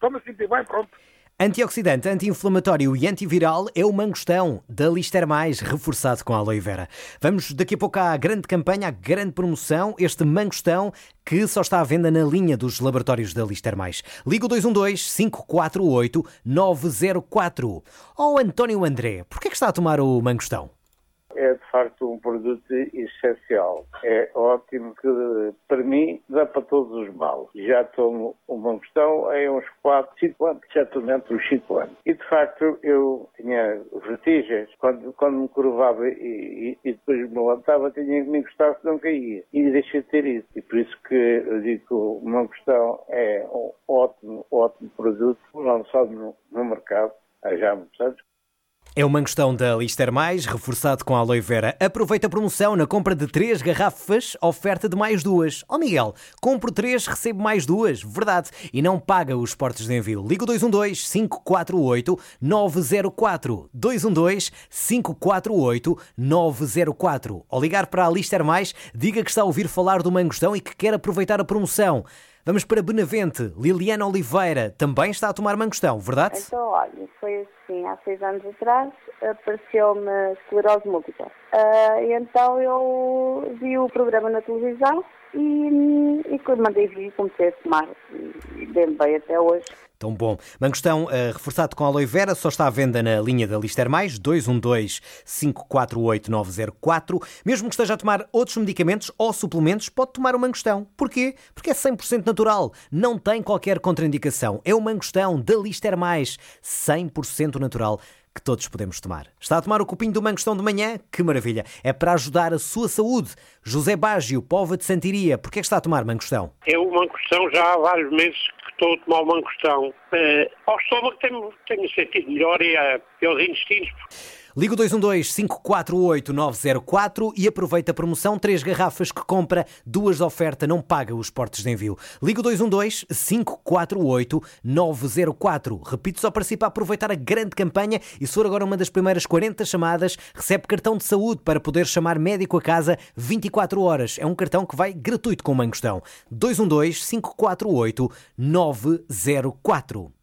estou-me a sentir bem, pronto. Antioxidante, anti-inflamatório e antiviral é o mangostão da Lister Mais, reforçado com aloe vera. Vamos daqui a pouco à grande campanha, à grande promoção, este mangostão que só está à venda na linha dos laboratórios da Lister Mais. Liga o 212-548-904. Oh, António André, porquê é que está a tomar o mangostão? É de facto um produto essencial. É ótimo que, para mim, dá para todos os males. Já tomo o mangostão há uns 4, 5 anos. Já estou dentro dos 5 anos. E, de facto, eu tinha vertigens. Quando me curvava e depois me levantava, tinha que me encostar se não caía. E deixei de ter isso. E por isso que eu digo que o mangostão é um ótimo produto lançado no mercado há já muitos anos. É o mangostão da Lister Mais, reforçado com aloe vera. Aproveita a promoção na compra de 3 garrafas, oferta de mais 2. Oh Miguel, compro 3, recebo mais 2. Verdade. E não paga os portos de envio. Liga o 212-548-904. 212-548-904. Ao ligar para a Lister Mais, diga que está a ouvir falar do mangostão e que quer aproveitar a promoção. Vamos para Benavente. Liliana Oliveira também está a tomar mangostão, verdade? Então, olha, foi assim, há 6 anos atrás, apareceu-me esclerose múltipla. Então eu vi o programa na televisão e quando mandei vir, comecei a tomar. E dei-me bem até hoje. Tão bom. Mangostão reforçado com aloe vera só está à venda na linha da Lister Mais, 212-548-904. Mesmo que esteja a tomar outros medicamentos ou suplementos, pode tomar o mangostão. Porquê? Porque é 100% natural. Não tem qualquer contraindicação. É o mangostão da Lister Mais, 100% natural, que todos podemos tomar. Está a tomar o copinho do mangostão de manhã? Que maravilha! É para ajudar a sua saúde. José Bágio, Póvoa de Santiria, porquê é que está a tomar mangostão? Eu o mangostão já há vários meses que estou a tomar o mangostão. Ao estômago tenho sentido melhor e pelos intestinos. Liga o 212-548-904 e aproveita a promoção. 3 garrafas que compra, 2 de oferta, não paga os portos de envio. Liga o 212-548-904. Repito só para si, para aproveitar a grande campanha, e se for agora uma das primeiras 40 chamadas, recebe cartão de saúde para poder chamar médico a casa 24 horas. É um cartão que vai gratuito com o mangostão. 212-548-904.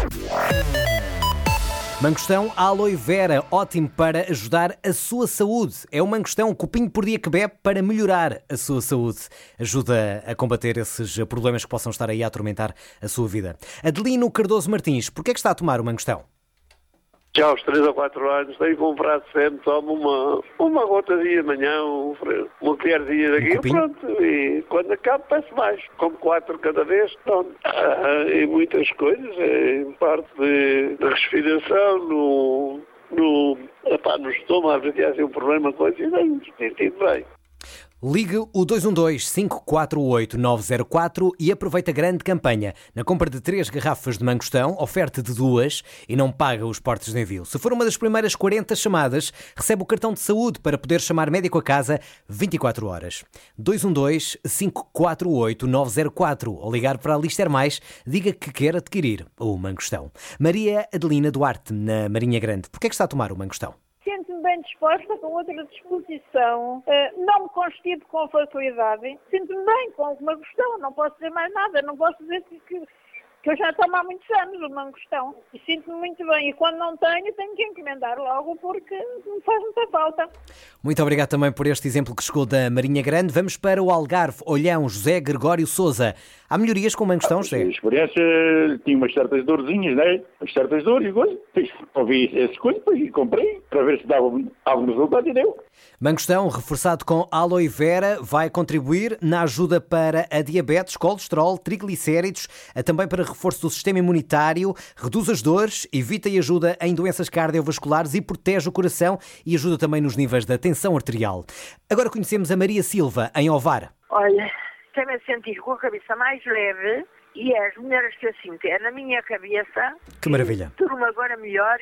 Mangostão aloe vera, ótimo para ajudar a sua saúde. É o mangostão, um copinho por dia que bebe para melhorar a sua saúde. Ajuda a combater esses problemas que possam estar aí a atormentar a sua vida. Adelino Cardoso Martins, porquê é que está a tomar o mangostão? Já aos 3 ou 4 anos tenho comprado sempre, tomo uma gotazinha de manhã, uma colherzinha daqui, pronto, e quando acabo peço mais. Como 4 cada vez, pronto. E muitas coisas, em parte de respiração, no estômago, às vezes é assim um problema com isso, e tenho sentido bem. Ligue o 212-548-904 e aproveita a grande campanha. Na compra de 3 garrafas de mangostão, oferta de 2 e não paga os portos de envio. Se for uma das primeiras 40 chamadas, recebe o cartão de saúde para poder chamar médico a casa 24 horas. 212-548-904. Ao ligar para a Lister Mais, diga que quer adquirir o mangostão. Maria Adelina Duarte, na Marinha Grande. Porquê é que está a tomar o mangostão? Sinto-me bem disposta, com outra disposição, não me constipo com facilidade, sinto-me bem com o mangostão, não posso dizer mais nada, não posso dizer que eu já tomo há muitos anos o mangostão e sinto-me muito bem, e quando não tenho que encomendar logo porque me faz muita falta. Muito obrigado também por este exemplo que chegou da Marinha Grande. Vamos para o Algarve, Olhão, José Gregório Sousa. Há melhorias com o mangostão, José? A experiência tinha umas certas dorzinhas, né? Umas certas dores e coisas. Ouvi essas coisas e comprei para ver se dava algum resultado e deu. Mangostão, reforçado com aloe vera, vai contribuir na ajuda para a diabetes, colesterol, triglicéridos, também para reforço do sistema imunitário, reduz as dores, evita e ajuda em doenças cardiovasculares e protege o coração e ajuda também nos níveis da tensão arterial. Agora conhecemos a Maria Silva, em Ovar. Olha, tem-me a sentir com a cabeça mais leve e as mulheres que eu sinto é na minha cabeça. Que maravilha. Tudo agora melhor.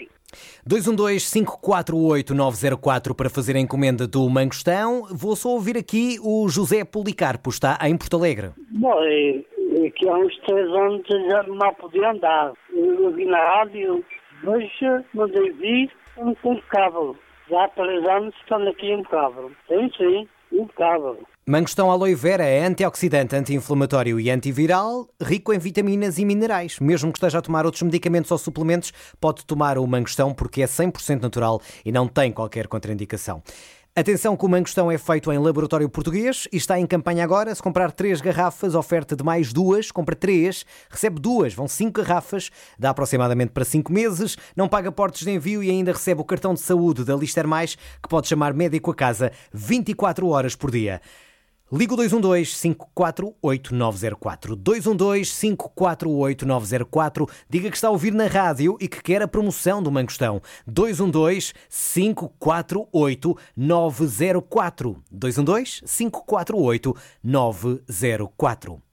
212-548-904 para fazer a encomenda do mangostão. Vou só ouvir aqui o José Policarpo, está em Porto Alegre. Bom, que há uns 3 anos já mal podia andar. Eu vi na rádio, hoje mandei vir impecável. Já há 3 anos estando aqui impecável. Sim, impecável. Mangostão aloe vera é antioxidante, anti-inflamatório e antiviral, rico em vitaminas e minerais. Mesmo que esteja a tomar outros medicamentos ou suplementos, pode tomar o mangostão porque é 100% natural e não tem qualquer contraindicação. Atenção que o mangostão é feito em laboratório português e está em campanha agora. Se comprar 3 garrafas, oferta de mais 2, compra 3, recebe 2, vão 5 garrafas, dá aproximadamente para 5 meses, não paga portos de envio e ainda recebe o cartão de saúde da Lister Mais, que pode chamar médico a casa 24 horas por dia. Liga o 212-548-904. 212-548-904. Diga que está a ouvir na rádio e que quer a promoção do mangostão. 212-548-904. 212-548-904.